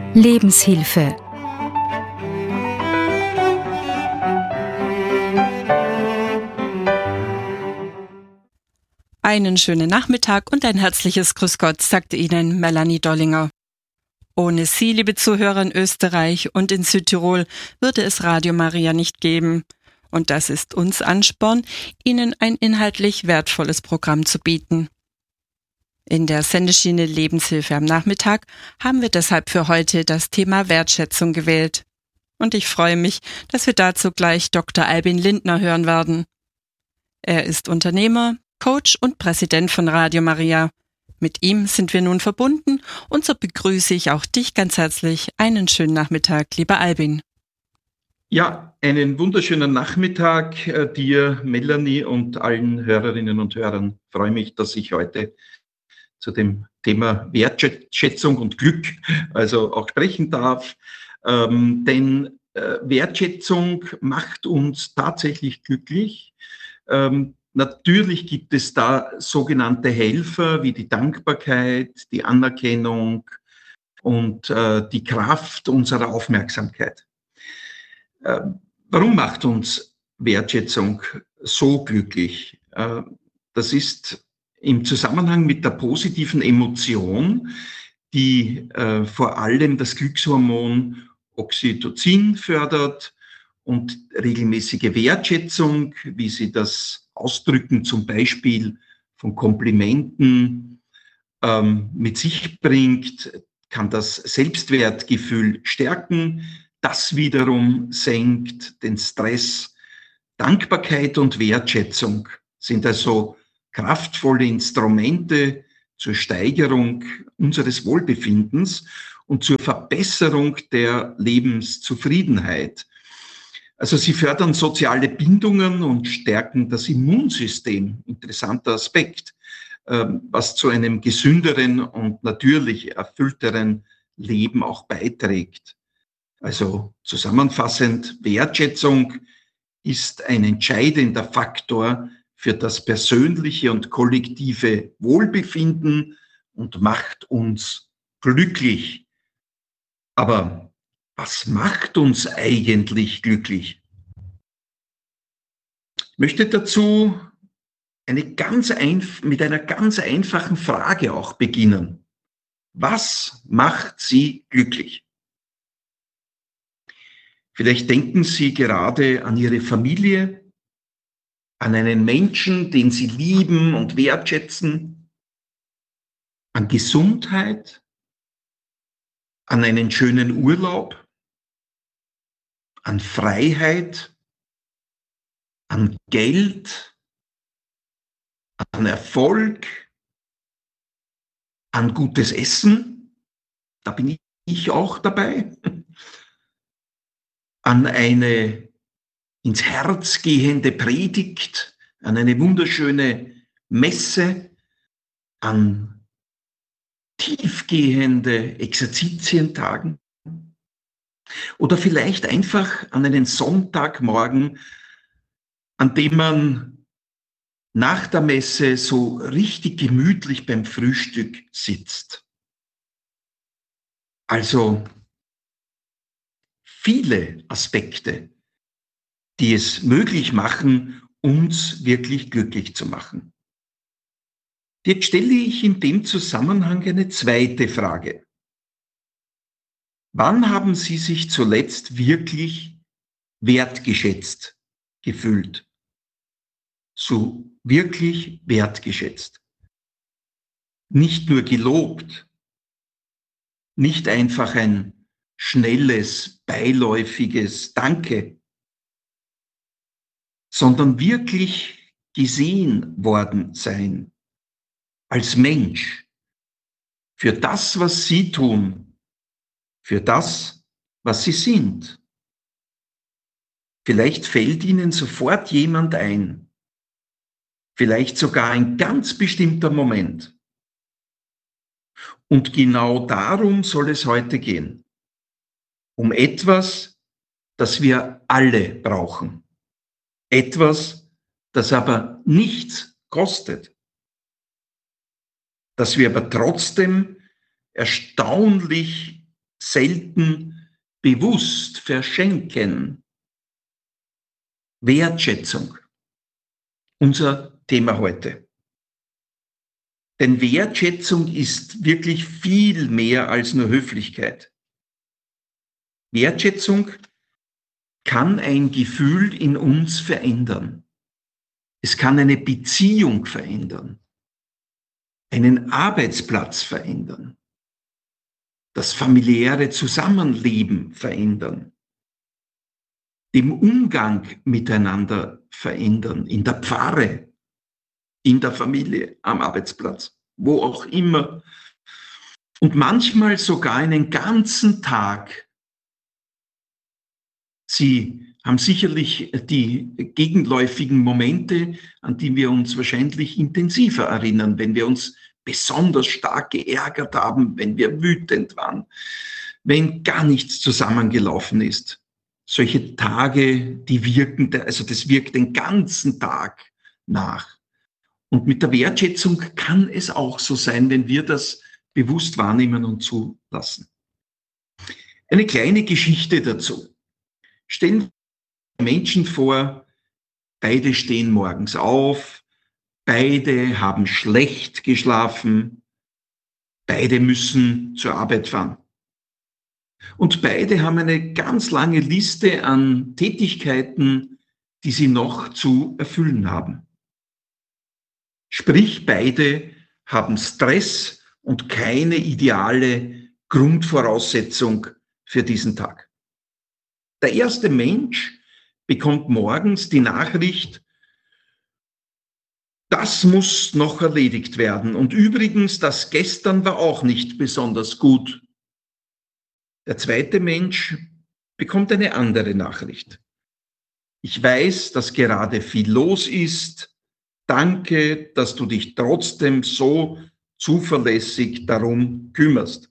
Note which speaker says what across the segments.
Speaker 1: Lebenshilfe.
Speaker 2: Einen schönen Nachmittag und ein herzliches Grüß Gott, sagt Ihnen Melanie Dollinger. Ohne Sie, liebe Zuhörer in Österreich und in Südtirol, würde es Radio Maria nicht geben. Und das ist uns Ansporn, Ihnen ein inhaltlich wertvolles Programm zu bieten. In der Sendeschiene Lebenshilfe am Nachmittag haben wir deshalb für heute das Thema Wertschätzung gewählt. Und ich freue mich, dass wir dazu gleich Dr. Albin Lindner hören werden. Er ist Unternehmer, Coach und Präsident von Radio Maria. Mit ihm sind wir nun verbunden und so begrüße ich auch dich ganz herzlich. Einen schönen Nachmittag, lieber Albin.
Speaker 3: Ja, einen wunderschönen Nachmittag dir, Melanie, und allen Hörerinnen und Hörern. Ich freue mich, dass ich heute zu dem Thema Wertschätzung und Glück also auch sprechen darf. Denn Wertschätzung macht uns tatsächlich glücklich. Natürlich gibt es da sogenannte Helfer wie die Dankbarkeit, die Anerkennung und die Kraft unserer Aufmerksamkeit. Warum macht uns Wertschätzung so glücklich? Das ist im Zusammenhang mit der positiven Emotion, die vor allem das Glückshormon Oxytocin fördert und regelmäßige Wertschätzung, wie Sie das ausdrücken, zum Beispiel von Komplimenten mit sich bringt, kann das Selbstwertgefühl stärken. Das wiederum senkt den Stress. Dankbarkeit und Wertschätzung sind also kraftvolle Instrumente zur Steigerung unseres Wohlbefindens und zur Verbesserung der Lebenszufriedenheit. Also sie fördern soziale Bindungen und stärken das Immunsystem. Interessanter Aspekt, was zu einem gesünderen und natürlich erfüllteren Leben auch beiträgt. Also zusammenfassend, Wertschätzung ist ein entscheidender Faktor für das persönliche und kollektive Wohlbefinden und macht uns glücklich. Aber was macht uns eigentlich glücklich? Ich möchte dazu mit einer ganz einfachen Frage auch beginnen. Was macht Sie glücklich? Vielleicht denken Sie gerade an Ihre Familie, an einen Menschen, den Sie lieben und wertschätzen, an Gesundheit, an einen schönen Urlaub, an Freiheit, an Geld, an Erfolg, an gutes Essen, da bin ich auch dabei, an eine ins Herz gehende Predigt, an eine wunderschöne Messe, an tiefgehende Exerzitientagen oder vielleicht einfach an einen Sonntagmorgen, an dem man nach der Messe so richtig gemütlich beim Frühstück sitzt. Also viele Aspekte, die es möglich machen, uns wirklich glücklich zu machen. Jetzt stelle ich in dem Zusammenhang eine zweite Frage. Wann haben Sie sich zuletzt wirklich wertgeschätzt gefühlt? So wirklich wertgeschätzt. Nicht nur gelobt, nicht einfach ein schnelles, beiläufiges Danke, sondern wirklich gesehen worden sein als Mensch für das, was Sie tun, für das, was Sie sind. Vielleicht fällt Ihnen sofort jemand ein, vielleicht sogar ein ganz bestimmter Moment. Und genau darum soll es heute gehen. Um etwas, das wir alle brauchen. Etwas, das aber nichts kostet. Das wir aber trotzdem erstaunlich selten bewusst verschenken. Wertschätzung. Unser Thema heute. Denn Wertschätzung ist wirklich viel mehr als nur Höflichkeit. Wertschätzung kann ein Gefühl in uns verändern. Es kann eine Beziehung verändern, einen Arbeitsplatz verändern, das familiäre Zusammenleben verändern, den Umgang miteinander verändern, in der Pfarre, in der Familie, am Arbeitsplatz, wo auch immer. Und manchmal sogar einen ganzen Tag. Sie haben sicherlich die gegenläufigen Momente, an die wir uns wahrscheinlich intensiver erinnern, wenn wir uns besonders stark geärgert haben, wenn wir wütend waren, wenn gar nichts zusammengelaufen ist. Solche Tage, die wirken, also das wirkt den ganzen Tag nach. Und mit der Wertschätzung kann es auch so sein, wenn wir das bewusst wahrnehmen und zulassen. Eine kleine Geschichte dazu. Stellen wir Menschen vor, beide stehen morgens auf, beide haben schlecht geschlafen, beide müssen zur Arbeit fahren. Und beide haben eine ganz lange Liste an Tätigkeiten, die sie noch zu erfüllen haben. Sprich, beide haben Stress und keine ideale Grundvoraussetzung für diesen Tag. Der erste Mensch bekommt morgens die Nachricht, das muss noch erledigt werden. Und übrigens, das gestern war auch nicht besonders gut. Der zweite Mensch bekommt eine andere Nachricht. Ich weiß, dass gerade viel los ist. Danke, dass du dich trotzdem so zuverlässig darum kümmerst.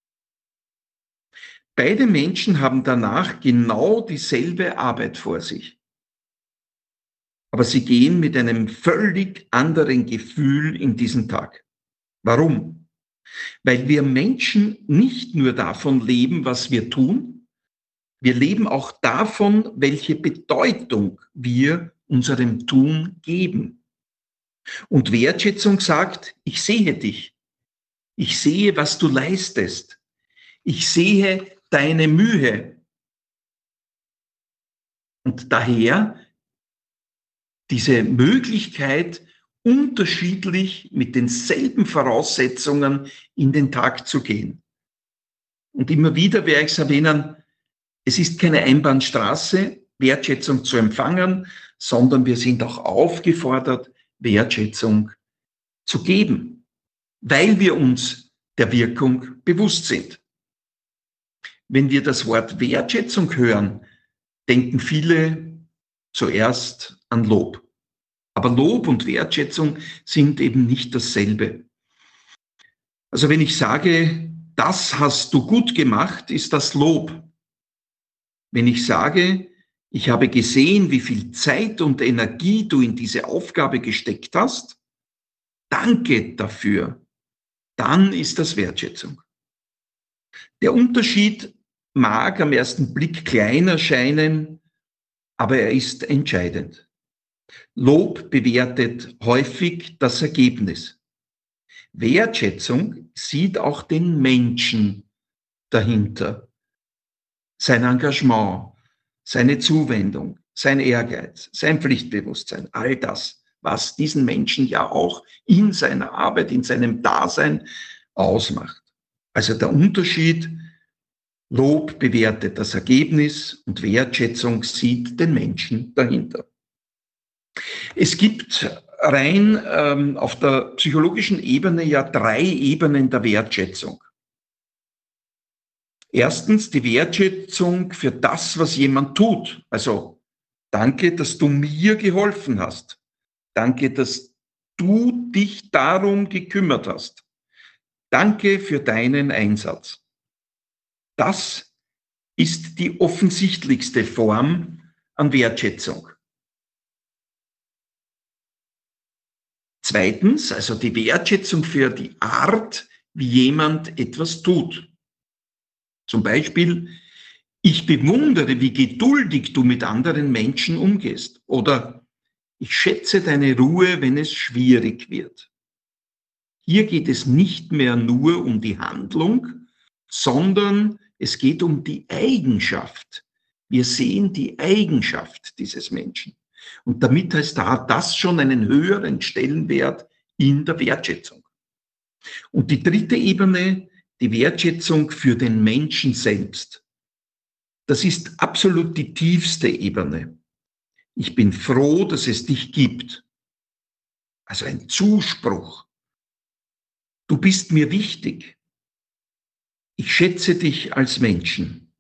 Speaker 3: Beide Menschen haben danach genau dieselbe Arbeit vor sich. Aber sie gehen mit einem völlig anderen Gefühl in diesen Tag. Warum? Weil wir Menschen nicht nur davon leben, was wir tun, wir leben auch davon, welche Bedeutung wir unserem Tun geben. Und Wertschätzung sagt, ich sehe dich. Ich sehe, was du leistest. Ich sehe deine Mühe. Und daher diese Möglichkeit, unterschiedlich mit denselben Voraussetzungen in den Tag zu gehen. Und immer wieder werde ich es erwähnen, es ist keine Einbahnstraße, Wertschätzung zu empfangen, sondern wir sind auch aufgefordert, Wertschätzung zu geben, weil wir uns der Wirkung bewusst sind. Wenn wir das Wort Wertschätzung hören, denken viele zuerst an Lob. Aber Lob und Wertschätzung sind eben nicht dasselbe. Also wenn ich sage, das hast du gut gemacht, ist das Lob. Wenn ich sage, ich habe gesehen, wie viel Zeit und Energie du in diese Aufgabe gesteckt hast, danke dafür, dann ist das Wertschätzung. Der Unterschied mag am ersten Blick klein erscheinen, aber er ist entscheidend. Lob bewertet häufig das Ergebnis. Wertschätzung sieht auch den Menschen dahinter. Sein Engagement, seine Zuwendung, sein Ehrgeiz, sein Pflichtbewusstsein, all das, was diesen Menschen ja auch in seiner Arbeit, in seinem Dasein ausmacht. Also der Unterschied, Lob bewertet das Ergebnis und Wertschätzung sieht den Menschen dahinter. Es gibt rein auf der psychologischen Ebene ja 3 Ebenen der Wertschätzung. Erstens die Wertschätzung für das, was jemand tut. Also danke, dass du mir geholfen hast. Danke, dass du dich darum gekümmert hast. Danke für deinen Einsatz. Das ist die offensichtlichste Form an Wertschätzung. Zweitens, also die Wertschätzung für die Art, wie jemand etwas tut. Zum Beispiel, ich bewundere, wie geduldig du mit anderen Menschen umgehst. Oder ich schätze deine Ruhe, wenn es schwierig wird. Hier geht es nicht mehr nur um die Handlung, sondern es geht um die Eigenschaft. Wir sehen die Eigenschaft dieses Menschen. Und damit hat das schon einen höheren Stellenwert in der Wertschätzung. Und die dritte Ebene, die Wertschätzung für den Menschen selbst. Das ist absolut die tiefste Ebene. Ich bin froh, dass es dich gibt. Also ein Zuspruch. Du bist mir wichtig. Ich schätze dich als Menschen.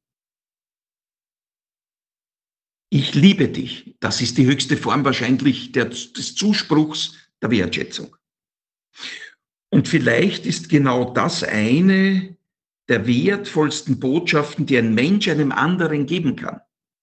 Speaker 3: Ich liebe dich. Das ist die höchste Form wahrscheinlich des Zuspruchs der Wertschätzung. Und vielleicht ist genau das eine der wertvollsten Botschaften, die ein Mensch einem anderen geben kann.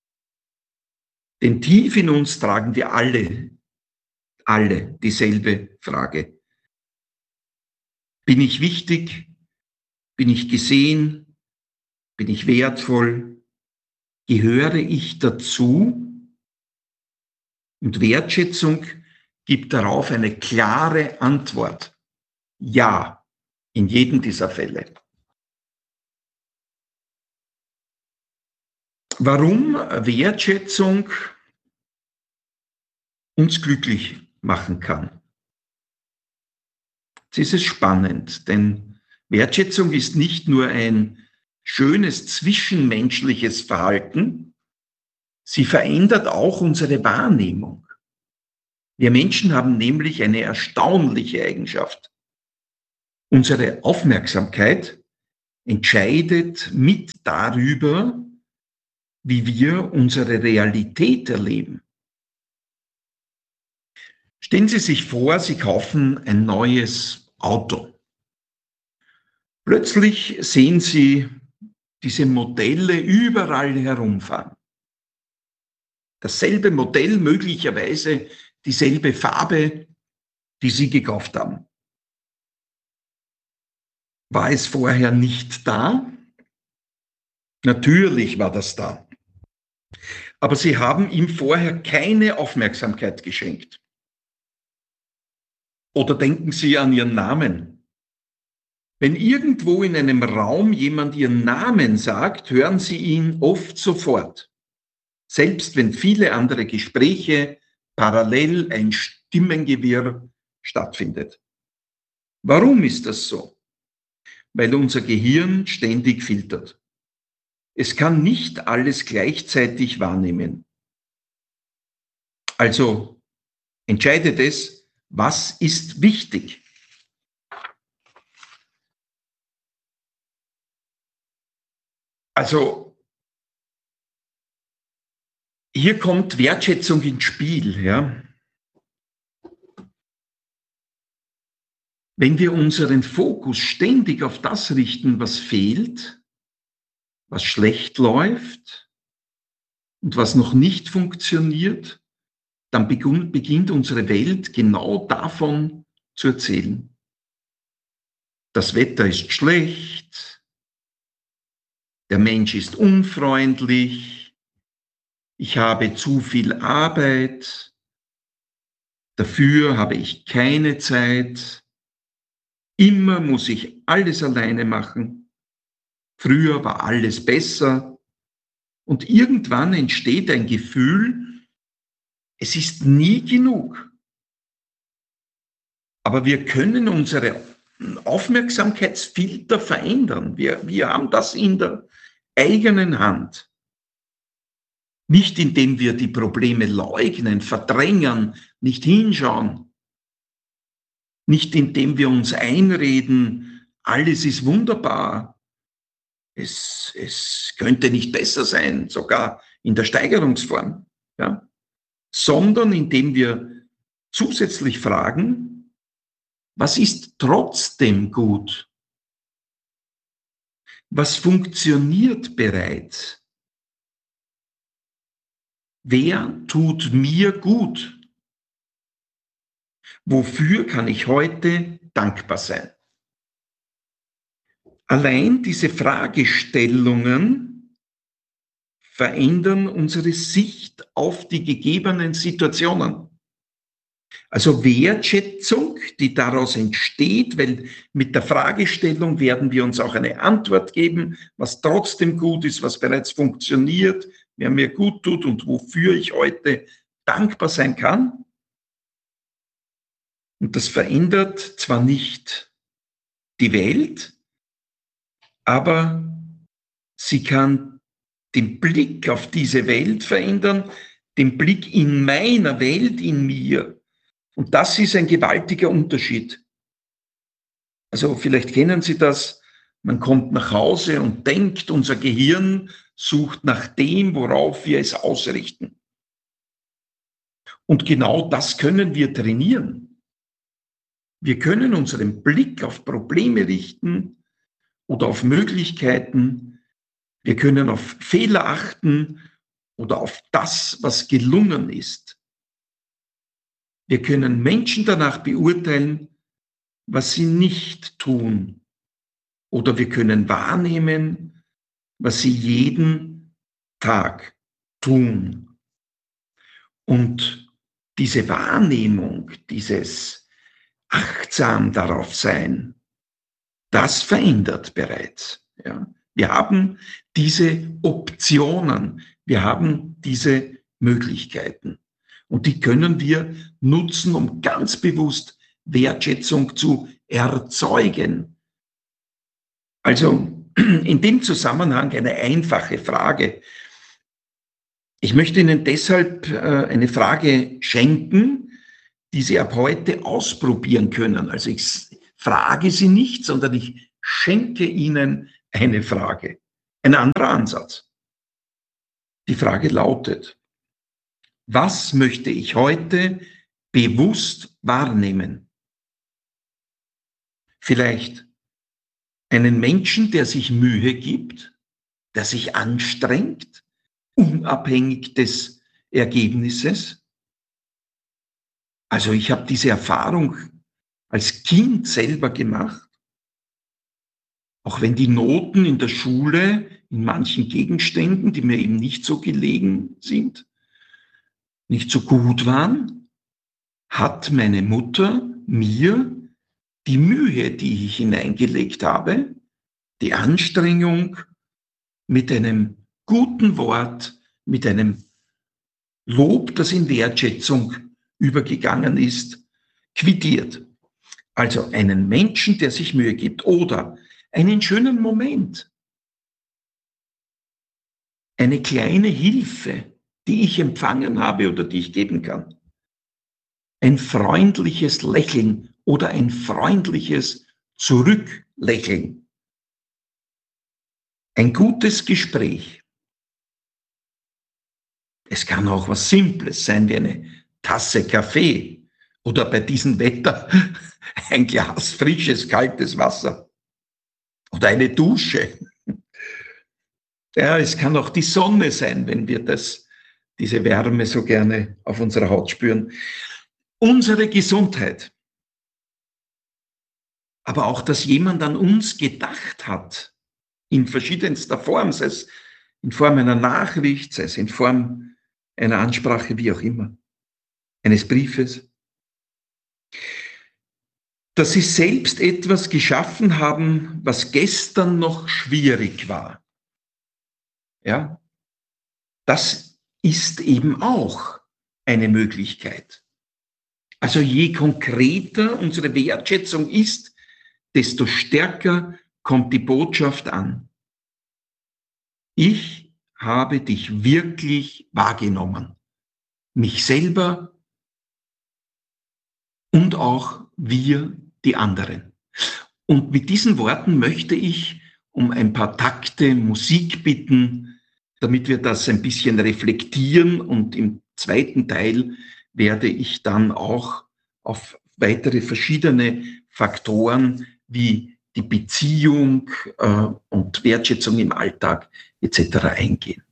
Speaker 3: Denn tief in uns tragen wir alle dieselbe Frage. Bin ich wichtig? Bin ich gesehen? Bin ich wertvoll? Gehöre ich dazu? Und Wertschätzung gibt darauf eine klare Antwort. Ja, in jedem dieser Fälle. Warum Wertschätzung uns glücklich machen kann. Jetzt ist es spannend, denn Wertschätzung ist nicht nur ein schönes zwischenmenschliches Verhalten, sie verändert auch unsere Wahrnehmung. Wir Menschen haben nämlich eine erstaunliche Eigenschaft. Unsere Aufmerksamkeit entscheidet mit darüber, wie wir unsere Realität erleben. Stellen Sie sich vor, Sie kaufen ein neues Auto. Plötzlich sehen Sie diese Modelle überall herumfahren. Dasselbe Modell, möglicherweise dieselbe Farbe, die Sie gekauft haben. War es vorher nicht da? Natürlich war das da. Aber Sie haben ihm vorher keine Aufmerksamkeit geschenkt. Oder denken Sie an Ihren Namen. Wenn irgendwo in einem Raum jemand Ihren Namen sagt, hören Sie ihn oft sofort. Selbst wenn viele andere Gespräche parallel ein Stimmengewirr stattfindet. Warum ist das so? Weil unser Gehirn ständig filtert. Es kann nicht alles gleichzeitig wahrnehmen. Also entscheidet es, was ist wichtig? Also hier kommt Wertschätzung ins Spiel, ja. Wenn wir unseren Fokus ständig auf das richten, was fehlt, was schlecht läuft und was noch nicht funktioniert, dann beginnt unsere Welt genau davon zu erzählen. Das Wetter ist schlecht, der Mensch ist unfreundlich, ich habe zu viel Arbeit, dafür habe ich keine Zeit, immer muss ich alles alleine machen, früher war alles besser und irgendwann entsteht ein Gefühl, es ist nie genug. Aber wir können unsere Aufmerksamkeitsfilter verändern. Wir haben das in der eigenen Hand. Nicht indem wir die Probleme leugnen, verdrängen, nicht hinschauen. Nicht indem wir uns einreden, alles ist wunderbar. Es könnte nicht besser sein, sogar in der Steigerungsform. Ja? Sondern indem wir zusätzlich fragen, was ist trotzdem gut? Was funktioniert bereits? Wer tut mir gut? Wofür kann ich heute dankbar sein? Allein diese Fragestellungen verändern unsere Sicht auf die gegebenen Situationen. Also Wertschätzung, die daraus entsteht, weil mit der Fragestellung werden wir uns auch eine Antwort geben, was trotzdem gut ist, was bereits funktioniert, wer mir gut tut und wofür ich heute dankbar sein kann. Und das verändert zwar nicht die Welt, aber sie kann den Blick auf diese Welt verändern, den Blick in meiner Welt, in mir. Und das ist ein gewaltiger Unterschied. Also vielleicht kennen Sie das, man kommt nach Hause und denkt, unser Gehirn sucht nach dem, worauf wir es ausrichten. Und genau das können wir trainieren. Wir können unseren Blick auf Probleme richten oder auf Möglichkeiten. Wir können auf Fehler achten oder auf das, was gelungen ist. Wir können Menschen danach beurteilen, was sie nicht tun. Oder wir können wahrnehmen, was sie jeden Tag tun. Und diese Wahrnehmung, dieses achtsam darauf sein, das verändert bereits. Ja. Wir haben diese Optionen, wir haben diese Möglichkeiten. Und die können wir nutzen, um ganz bewusst Wertschätzung zu erzeugen. Also in dem Zusammenhang eine einfache Frage. Ich möchte Ihnen deshalb eine Frage schenken, die Sie ab heute ausprobieren können. Also ich frage Sie nicht, sondern ich schenke Ihnen eine Frage. Ein anderer Ansatz. Die Frage lautet: Was möchte ich heute bewusst wahrnehmen? Vielleicht einen Menschen, der sich Mühe gibt, der sich anstrengt, unabhängig des Ergebnisses. Also ich habe diese Erfahrung als Kind selber gemacht. Auch wenn die Noten in der Schule in manchen Gegenständen, die mir eben nicht so gelegen sind, nicht so gut waren, hat meine Mutter mir die Mühe, die ich hineingelegt habe, die Anstrengung mit einem guten Wort, mit einem Lob, das in Wertschätzung übergegangen ist, quittiert. Also einen Menschen, der sich Mühe gibt, oder einen schönen Moment, eine kleine Hilfe, die ich empfangen habe oder die ich geben kann. Ein freundliches Lächeln oder ein freundliches Zurücklächeln. Ein gutes Gespräch. Es kann auch was Simples sein, wie eine Tasse Kaffee oder bei diesem Wetter ein Glas frisches, kaltes Wasser oder eine Dusche. Ja, es kann auch die Sonne sein, wenn wir diese Wärme so gerne auf unserer Haut spüren. Unsere Gesundheit. Aber auch, dass jemand an uns gedacht hat, in verschiedenster Form, sei es in Form einer Nachricht, sei es in Form einer Ansprache, wie auch immer, eines Briefes. Dass sie selbst etwas geschaffen haben, was gestern noch schwierig war. Ja, das ist eben auch eine Möglichkeit. Also je konkreter unsere Wertschätzung ist, desto stärker kommt die Botschaft an. Ich habe dich wirklich wahrgenommen. Mich selber und auch wir, die anderen. Und mit diesen Worten möchte ich um ein paar Takte Musik bitten, damit wir das ein bisschen reflektieren. Und im zweiten Teil werde ich dann auch auf weitere verschiedene Faktoren wie die Beziehung und Wertschätzung im Alltag etc. eingehen.